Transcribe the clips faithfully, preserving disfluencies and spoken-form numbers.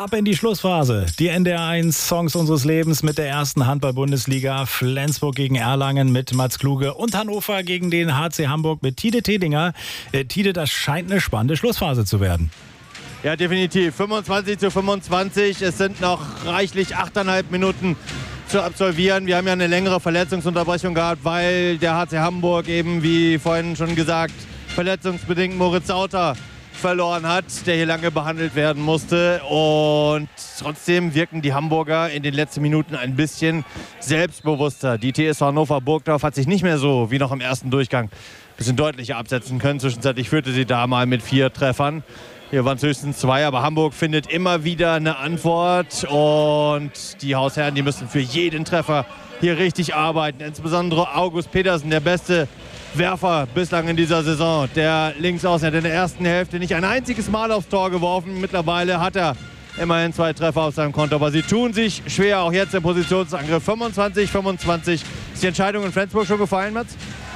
Ab in die Schlussphase. Die N D R eins Songs unseres Lebens mit der ersten Handball-Bundesliga. Flensburg gegen Erlangen mit Mats Kluge und Hannover gegen den H C Hamburg mit Tide Tedinger. Äh, Tide, das scheint eine spannende Schlussphase zu werden. Ja, definitiv. fünfundzwanzig zu fünfundzwanzig. Es sind noch reichlich achteinhalb Minuten zu absolvieren. Wir haben ja eine längere Verletzungsunterbrechung gehabt, weil der H C Hamburg eben, wie vorhin schon gesagt, verletzungsbedingt Moritz Sauter verloren hat, der hier lange behandelt werden musste. Und trotzdem wirken die Hamburger in den letzten Minuten ein bisschen selbstbewusster. Die T S V Hannover Burgdorf hat sich nicht mehr so wie noch im ersten Durchgang ein bisschen deutlicher absetzen können. Zwischenzeitlich führte sie da mal mit vier Treffern. Hier waren es höchstens zwei, aber Hamburg findet immer wieder eine Antwort. Und die Hausherren, die müssen für jeden Treffer hier richtig arbeiten. Insbesondere August Petersen, der beste Werfer bislang in dieser Saison. Der Linksaußen hat in der ersten Hälfte nicht ein einziges Mal aufs Tor geworfen. Mittlerweile hat er immerhin zwei Treffer auf seinem Konto. Aber sie tun sich schwer, auch jetzt im Positionsangriff. fünfundzwanzig fünfundzwanzig. Ist die Entscheidung in Flensburg schon gefallen, Mats?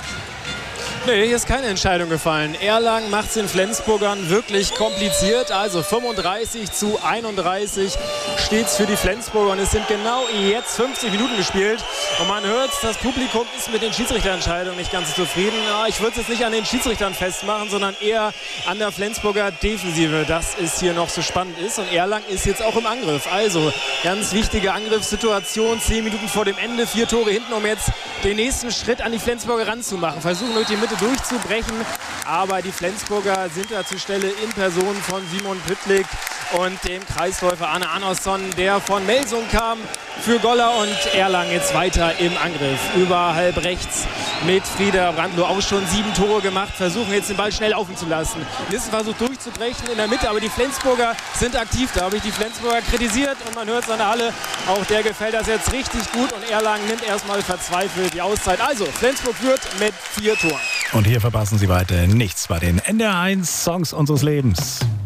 Nee, hier ist keine Entscheidung gefallen. Erlangen macht es den Flensburgern wirklich kompliziert. Also fünfunddreißig zu einunddreißig steht es für die Flensburger. Und es sind genau jetzt fünfzig Minuten gespielt. Und man hört, das Publikum ist mit den Schiedsrichterentscheidungen nicht ganz zufrieden. Ja, ich würde es jetzt nicht an den Schiedsrichtern festmachen, sondern eher an der Flensburger Defensive, dass es hier noch so spannend ist. Und Erlangen ist jetzt auch im Angriff. Also ganz wichtige Angriffssituation. Zehn Minuten vor dem Ende, vier Tore hinten, um jetzt den nächsten Schritt an die Flensburger ranzumachen. Versuchen durch die Mitte durchzubrechen, aber die Flensburger sind da zur Stelle in Person von Simon Püttlik und dem Kreisläufer Arne Arnosson, der von Melsung kam für Goller, und Erlangen jetzt weiter im Angriff. Über halb rechts mit Frieder Brandloh auch schon sieben Tore gemacht, versuchen jetzt den Ball schnell laufen zu lassen. Nissen versucht durchzubrechen in der Mitte, aber die Flensburger sind aktiv. Da habe ich die Flensburger kritisiert und man hört es an der Halle. Auch der gefällt das jetzt richtig gut und Erlangen nimmt erstmal verzweifelt die Auszeit. Also Flensburg führt mit vier Toren. Und hier verpassen Sie weiter nichts bei den N D R eins Songs unseres Lebens.